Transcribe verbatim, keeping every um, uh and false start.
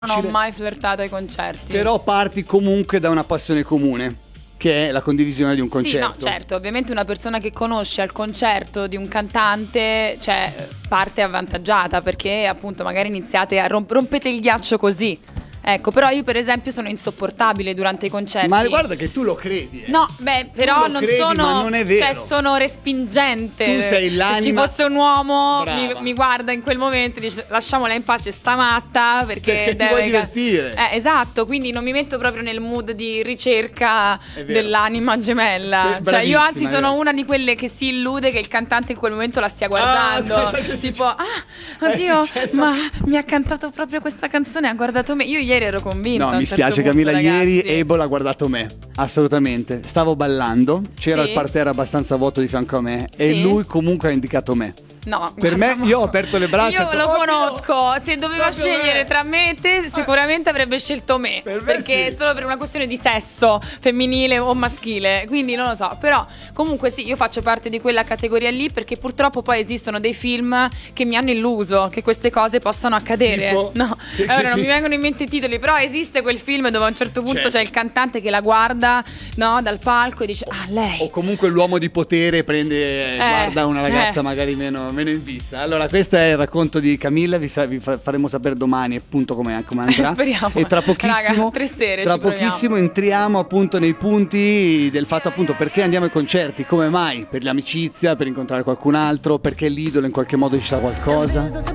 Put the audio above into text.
Non ho mai flirtato ai concerti. Però parti comunque da una passione comune, che è la condivisione di un concerto. Sì, no, certo, ovviamente una persona che conosce al concerto di un cantante, cioè, parte avvantaggiata, perché appunto magari iniziate a romp- rompete il ghiaccio così. Ecco, però io per esempio sono insopportabile durante i concerti. Ma guarda che tu lo credi, eh. No, beh, però non credi, sono, ma non è vero. Cioè sono respingente. Tu sei l'anima. Se ci fosse un uomo mi, Brava. mi guarda in quel momento e dice lasciamola in pace sta matta, perché, Perché ti deve vuoi divertire. Eh, esatto, quindi non mi metto proprio nel mood di ricerca dell'anima gemella. Beh, Cioè io anzi bravissima, sono eh. una di quelle che si illude che il cantante in quel momento la stia guardando. Ah, cosa che tipo, ah, È oddio, successo? ma mi ha cantato proprio questa canzone, ha guardato me. Io ieri ero convinta. No, a un mi certo spiace punto, Camilla, ragazzi. ieri Ebola ha guardato me, assolutamente. Stavo ballando, c'era Sì. il parterre abbastanza vuoto di fianco a me e Sì. lui comunque ha indicato me. No, Per me, guarda, io ho aperto le braccia. Io ho detto, lo "Oddio, conosco. Se doveva proprio scegliere me." tra me e te, sicuramente avrebbe scelto me. Per me perché sì. solo per una questione di sesso femminile o maschile. Quindi non lo so. Però, comunque, sì, io faccio parte di quella categoria lì. Perché purtroppo poi esistono dei film che mi hanno illuso che queste cose possano accadere. Tipo? No, Che- allora che non mi film? vengono in mente i titoli. Però esiste quel film dove a un certo punto Certo. c'è il cantante che la guarda, no, dal palco e dice: ah, lei. O comunque l'uomo di potere prende, Eh, guarda una ragazza eh. magari meno, meno in vista. Allora, questo è il racconto di Camilla. Vi, sa- vi fa- faremo sapere domani appunto come, come andrà. Speriamo. E tra pochissimo, Raga, tre sere tra ci proviamo. pochissimo entriamo appunto nei punti del fatto appunto perché andiamo ai concerti, come mai, per l'amicizia, per incontrare qualcun altro, perché l'idolo in qualche modo ci sa qualcosa.